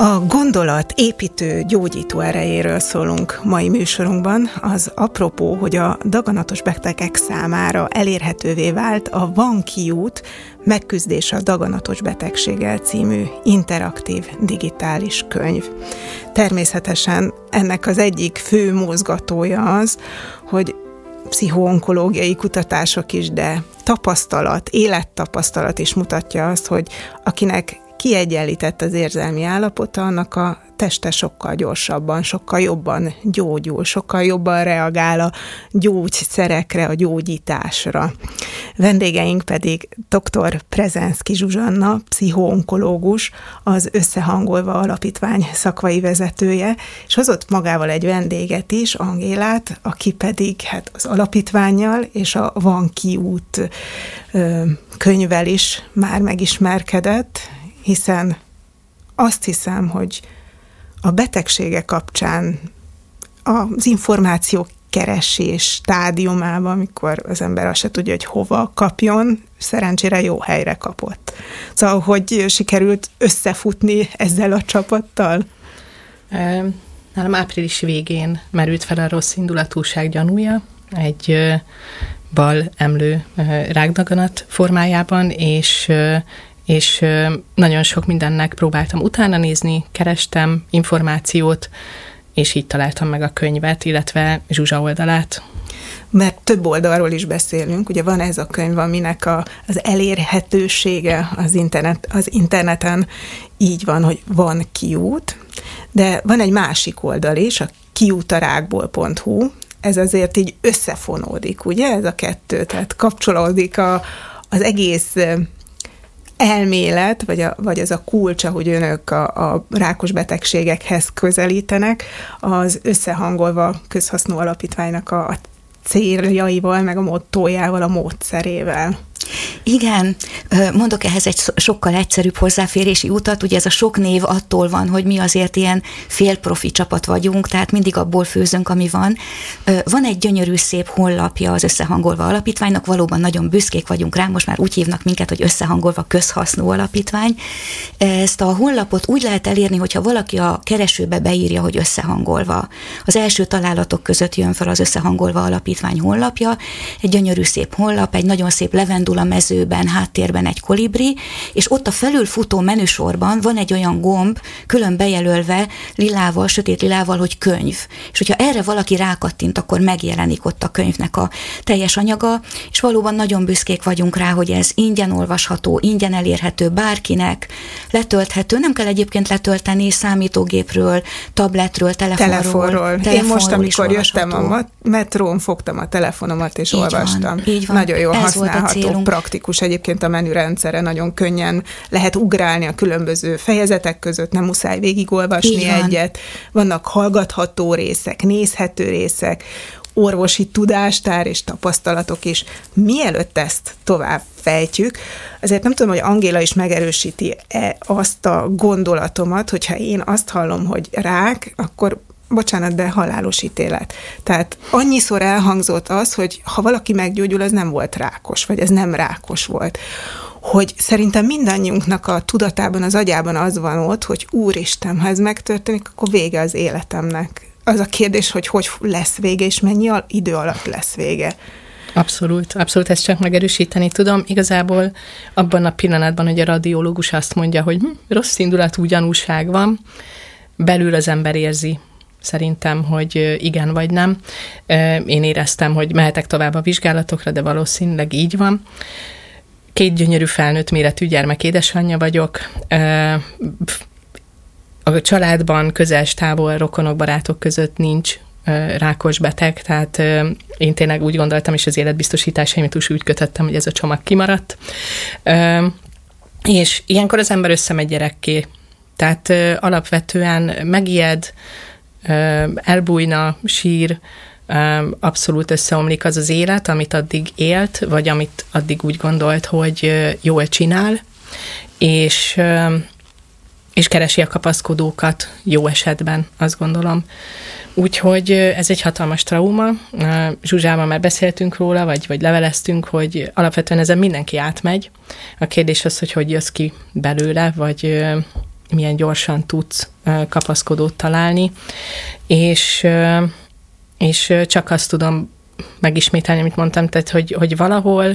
A gondolat építő, gyógyító erejéről szólunk mai műsorunkban. Az apropó, hogy a daganatos betegek számára elérhetővé vált a Van kiút, megküzdés a daganatos betegséggel című interaktív digitális könyv. Természetesen ennek az egyik fő mozgatója az, hogy pszichoonkológiai kutatások is, de tapasztalat, élettapasztalat is mutatja azt, hogy akinek kiegyenlített az érzelmi állapota, annak a teste sokkal gyorsabban, sokkal jobban gyógyul, sokkal jobban reagál a gyógyszerekre, a gyógyításra. Vendégeink pedig dr. Prezenszky Zsuzsanna, pszichoonkológus, az Összehangolva Alapítvány szakmai vezetője, és hozott magával egy vendéget is, Angélát, aki pedig az alapítvánnyal és a Van kiút könyvvel is már megismerkedett, hiszen azt hiszem, hogy a betegsége kapcsán az információ keresés stádiumában, amikor az ember azt se tudja, hogy hova kapjon, szerencsére jó helyre kapott. Szóval, hogy sikerült összefutni ezzel a csapattal? Nálam április végén merült fel a rossz indulatúság gyanúja, egy bal emlő rákdaganat formájában, és nagyon sok mindennek próbáltam utána nézni, kerestem információt, és így találtam meg a könyvet, illetve Zsuzsa oldalát. Mert több oldalról is beszélünk, ugye van ez a könyv, aminek az elérhetősége az interneten így van, hogy van kiút, de van egy másik oldal is, a kiutarákból.hu, ez azért így összefonódik, ugye ez a kettő, tehát kapcsolódik az egész elmélet, vagy az a kulcs, ahogy önök a rákos betegségekhez közelítenek, az Összehangolva Közhasznú Alapítványnak a céljaival, meg a mottójával, a módszerével. Igen, mondok ehhez egy sokkal egyszerűbb hozzáférési utat, ugye ez a sok név attól van, hogy mi azért ilyen félprofi csapat vagyunk, tehát mindig abból főzünk, ami van. Van egy gyönyörű szép honlapja az Összehangolva Alapítványnak, valóban nagyon büszkék vagyunk rá, most már úgy hívnak minket, hogy Összehangolva Közhasznú Alapítvány. Ezt a honlapot úgy lehet elérni, hogyha valaki a keresőbe beírja, hogy Összehangolva. Az első találatok között jön fel az Összehangolva Alapítvány honlapja, egy gyönyörű szép honlap, egy nagyon szép levendula mezőben, háttérben egy kolibri, és ott a felülfutó menüsorban van egy olyan gomb, külön bejelölve lilával, sötét lilával, hogy könyv. És hogyha erre valaki rákattint, akkor megjelenik ott a könyvnek a teljes anyaga, és valóban nagyon büszkék vagyunk rá, hogy ez ingyen olvasható, ingyen elérhető bárkinek, letölthető, nem kell egyébként letölteni számítógépről, tabletről, telefonról. Én most, amikor jöttem a metrón, fogtam a telefonomat, és olvastam. Így van. Nagyon jól ez használható, praktikus egyébként a menürendszere, nagyon könnyen lehet ugrálni a különböző fejezetek között, nem muszáj végigolvasni egyet. Vannak hallgatható részek, nézhető részek, orvosi tudástár és tapasztalatok is. Mielőtt ezt tovább fejtjük, azért nem tudom, hogy Angéla is megerősíti-e azt a gondolatomat, hogyha én azt hallom, hogy rák, akkor bocsánat, de halálos ítélet. Tehát annyiszor elhangzott az, hogy ha valaki meggyógyul, az nem volt rákos, vagy ez nem rákos volt. Hogy szerintem mindannyiunknak a tudatában, az agyában az van ott, hogy úristen, ha ez megtörténik, akkor vége az életemnek. Az a kérdés, hogy lesz vége, és mennyi idő alatt lesz vége. Abszolút, ezt csak megerősíteni tudom. Igazából abban a pillanatban, hogy a radiológus azt mondja, hogy rossz indulatú gyanúság van, belül az ember érzi szerintem, hogy igen vagy nem. Én éreztem, hogy mehetek tovább a vizsgálatokra, de valószínűleg így van. 2 gyönyörű felnőtt méretű gyermek édesanyja vagyok. A családban közel-távol rokonok, barátok között nincs rákos beteg, tehát én tényleg úgy gondoltam, és az életbiztosításaimat is úgy kötöttem, hogy ez a csomag kimaradt. És ilyenkor az ember összemegy gyerekké. Tehát alapvetően megijed, elbújna, sír, abszolút összeomlik az élet, amit addig élt, vagy amit addig úgy gondolt, hogy jól csinál, és keresi a kapaszkodókat jó esetben, azt gondolom. Úgyhogy ez egy hatalmas trauma. Zsuzsával már beszéltünk róla, vagy leveleztünk, hogy alapvetően ezen mindenki átmegy. A kérdés az, hogy jössz ki belőle, vagy milyen gyorsan tudsz kapaszkodót találni, és csak azt tudom megismételni, amit mondtam, tehát, hogy valahol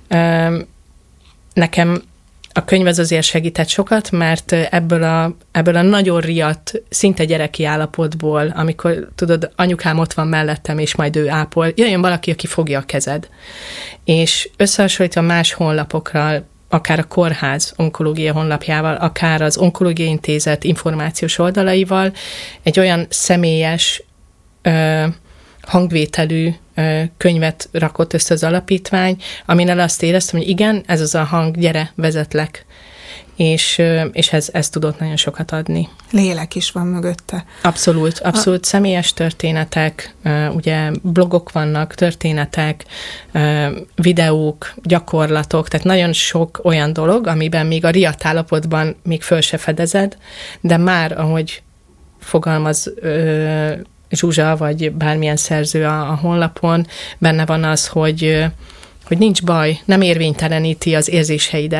nekem a könyv az azért segített sokat, mert ebből a nagyon riadt, szinte gyereki állapotból, amikor tudod, anyukám ott van mellettem, és majd ő ápol, jöjjön valaki, aki fogja a kezed. És összehasonlítva más honlapokra, akár a kórház onkológia honlapjával, akár az Onkológiai Intézet információs oldalaival, egy olyan személyes hangvételű könyvet rakott össze az alapítvány, aminél azt éreztem, hogy igen, ez az a hang, gyere, vezetlek. És ez tudott nagyon sokat adni. Lélek is van mögötte. Abszolút személyes történetek, ugye blogok vannak, történetek, videók, gyakorlatok, tehát nagyon sok olyan dolog, amiben még a riadt állapotban még föl se fedezed, de már, ahogy fogalmaz Zsuzsa, vagy bármilyen szerző a honlapon, benne van az, hogy nincs baj, nem érvényteleníti az érzéseidet,